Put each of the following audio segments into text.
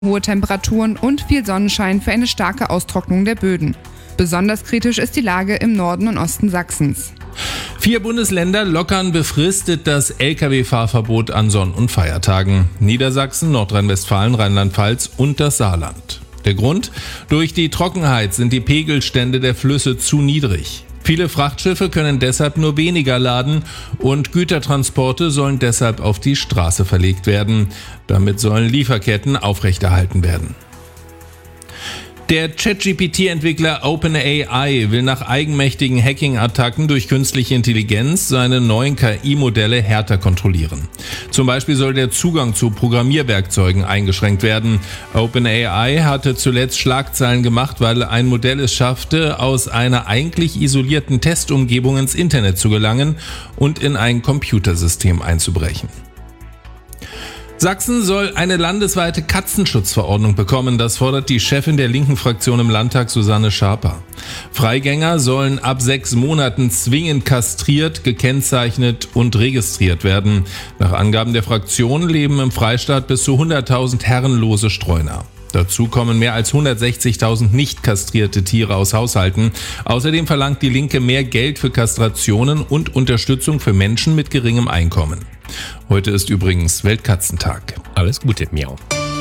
hohe Temperaturen und viel Sonnenschein für eine starke Austrocknung der Böden. Besonders kritisch ist die Lage im Norden und Osten Sachsens. 4 Bundesländer lockern befristet das Lkw-Fahrverbot an Sonn- und Feiertagen. Niedersachsen, Nordrhein-Westfalen, Rheinland-Pfalz und das Saarland. Der Grund? Durch die Trockenheit sind die Pegelstände der Flüsse zu niedrig. Viele Frachtschiffe können deshalb nur weniger laden und Gütertransporte sollen deshalb auf die Straße verlegt werden. Damit sollen Lieferketten aufrechterhalten werden. Der ChatGPT-Entwickler OpenAI will nach eigenmächtigen Hacking-Attacken durch künstliche Intelligenz seine neuen KI-Modelle härter kontrollieren. Zum Beispiel soll der Zugang zu Programmierwerkzeugen eingeschränkt werden. OpenAI hatte zuletzt Schlagzeilen gemacht, weil ein Modell es schaffte, aus einer eigentlich isolierten Testumgebung ins Internet zu gelangen und in ein Computersystem einzubrechen. Sachsen soll eine landesweite Katzenschutzverordnung bekommen, das fordert die Chefin der linken Fraktion im Landtag, Susanne Schaper. Freigänger sollen ab 6 Monaten zwingend kastriert, gekennzeichnet und registriert werden. Nach Angaben der Fraktion leben im Freistaat bis zu 100.000 herrenlose Streuner. Dazu kommen mehr als 160.000 nicht kastrierte Tiere aus Haushalten. Außerdem verlangt die Linke mehr Geld für Kastrationen und Unterstützung für Menschen mit geringem Einkommen. Heute ist übrigens Weltkatzentag. Alles Gute, Miau.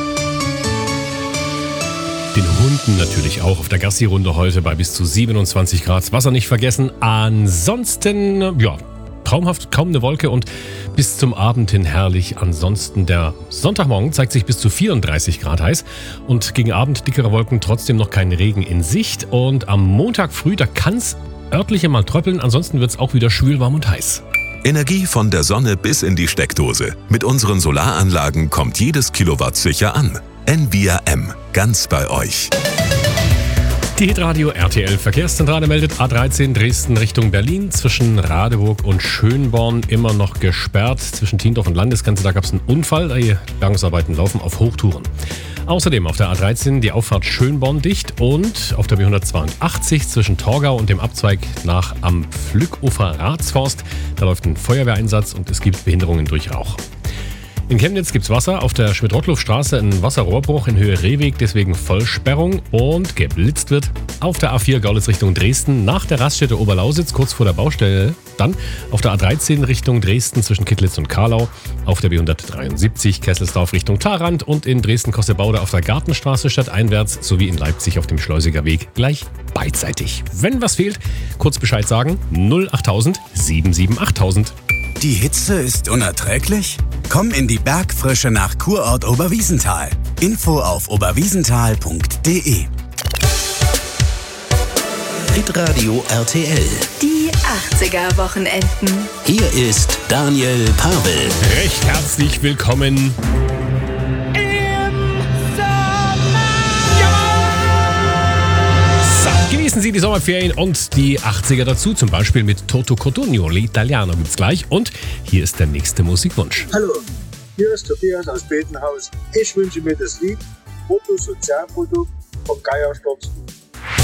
Den Hunden natürlich auch auf der Gassi-Runde heute bei bis zu 27 Grad. Wasser nicht vergessen. Ansonsten, traumhaft, kaum eine Wolke und bis zum Abend hin herrlich. Ansonsten der Sonntagmorgen zeigt sich bis zu 34 Grad heiß und gegen Abend dickere Wolken, trotzdem noch kein Regen in Sicht. Und am Montag früh, da kann es örtliche mal tröppeln, ansonsten wird es auch wieder schwül, warm und heiß. Energie von der Sonne bis in die Steckdose. Mit unseren Solaranlagen kommt jedes Kilowatt sicher an. Envia M, ganz bei euch. Die Hitradio RTL Verkehrszentrale meldet A13 Dresden Richtung Berlin zwischen Radeburg und Schönborn immer noch gesperrt. Zwischen Tiendorf und Landesgrenze, da gab es einen Unfall. Die Bergungsarbeiten laufen auf Hochtouren. Außerdem auf der A13 die Auffahrt Schönborn dicht und auf der B182 zwischen Torgau und dem Abzweig nach am Pflückufer Ratsforst. Da läuft ein Feuerwehreinsatz und es gibt Behinderungen durch Rauch. In Chemnitz gibt's Wasser, auf der Schmidt-Rottluff-Straße ein Wasserrohrbruch in Höhe Rehweg, deswegen Vollsperrung und geblitzt wird. Auf der A4 Görlitz Richtung Dresden nach der Raststätte Oberlausitz, kurz vor der Baustelle. Dann auf der A13 Richtung Dresden zwischen Kittlitz und Karlau. Auf der B173 Kesselsdorf Richtung Tharand und in Dresden-Kossebaude auf der Gartenstraße stadteinwärts sowie in Leipzig auf dem Schleusiger Weg gleich beidseitig. Wenn was fehlt, kurz Bescheid sagen, 08000 77 8000. Die Hitze ist unerträglich? Komm in die Bergfrische nach Kurort Oberwiesenthal. Info auf oberwiesenthal.de. Hitradio RTL. Die 80er-Wochenenden. Hier ist Daniel Pavel. Recht herzlich willkommen. Genießen Sie die Sommerferien und die 80er dazu, zum Beispiel mit Toto Cotugno, L'Italiano gibt's gleich. Und hier ist der nächste Musikwunsch. Hallo, hier ist Tobias aus Betenhaus. Ich wünsche mir das Lied Bruttosozialprodukt vom Geierstürzen.